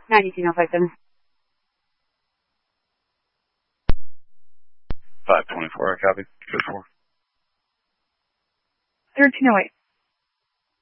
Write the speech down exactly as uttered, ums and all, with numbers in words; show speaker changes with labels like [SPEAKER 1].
[SPEAKER 1] ninety-two oh five seven.
[SPEAKER 2] five twenty-four, I copy. Good four.
[SPEAKER 1] thirteen oh eight.